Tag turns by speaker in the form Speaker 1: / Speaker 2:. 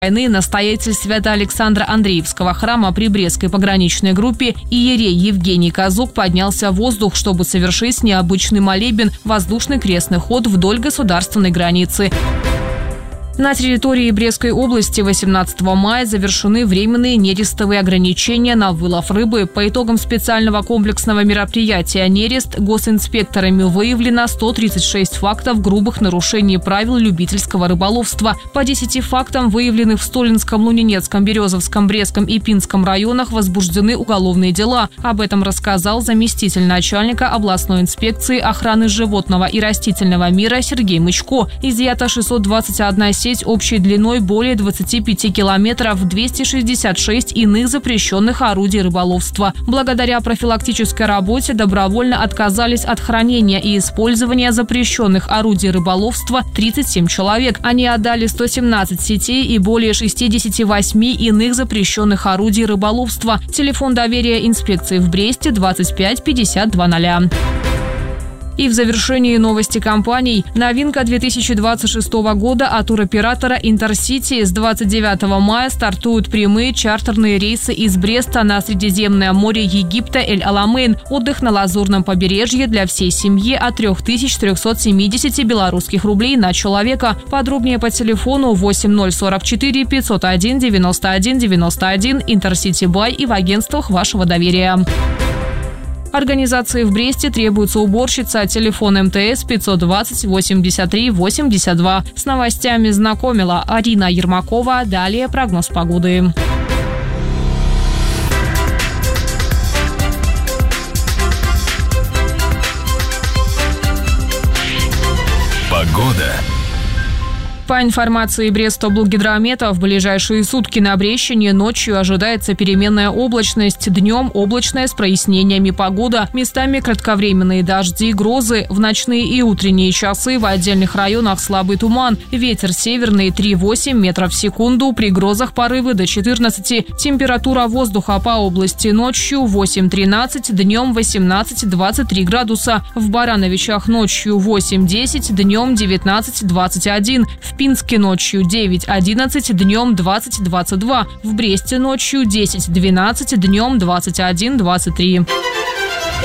Speaker 1: войны настоятель Свято-Александра Андреевского храма при Брестской пограничной группе иерей Евгений Казук поднялся в воздух, чтобы совершить необычный молебен – воздушный крестный ход вдоль государственной границы. На территории Брестской области 18 мая завершены временные нерестовые ограничения на вылов рыбы. По итогам специального комплексного мероприятия «Нерест» госинспекторами выявлено 136 фактов грубых нарушений правил любительского рыболовства. По 10 фактам, выявленных в Столинском, Лунинецком, Березовском, Брестском и Пинском районах, возбуждены уголовные дела. Об этом рассказал заместитель начальника областной инспекции охраны животного и растительного мира Сергей Мычко. Изъято 621 сеть общей длиной более 25 километров, 266 иных запрещенных орудий рыболовства. Благодаря профилактической работе добровольно отказались от хранения и использования запрещенных орудий рыболовства 37 человек. Они отдали 117 сетей и более 68 иных запрещенных орудий рыболовства. Телефон доверия инспекции в Бресте 25 52 0. И в завершении новости компаний. Новинка 2026 года от туроператора «Интерсити». С 29 мая стартуют прямые чартерные рейсы из Бреста на Средиземное море Египта Эль-Аламейн. Отдых на Лазурном побережье для всей семьи от 3370 белорусских рублей на человека. Подробнее по телефону 8044 501 91 91 «Интерсити Бай» и в агентствах вашего доверия. Организации в Бресте требуется уборщица. Телефон МТС 520 83 82. С новостями знакомила Арина Ермакова. Далее прогноз погоды.
Speaker 2: Погода.
Speaker 1: По информации Брестоблгидромета, в ближайшие сутки на Брещине ночью ожидается переменная облачность, днем облачная с прояснениями погода. Местами кратковременные дожди и грозы. В ночные и утренние часы в отдельных районах слабый туман. Ветер северный 3,8 метров в секунду. При грозах порывы до 14. Температура воздуха по области ночью 8-13, днем 18-23 градуса. В Барановичах ночью 8-10, днем 19-21. В Пинске ночью 9-11, днем 20-22. В Бресте ночью 10-12, днем 21-23.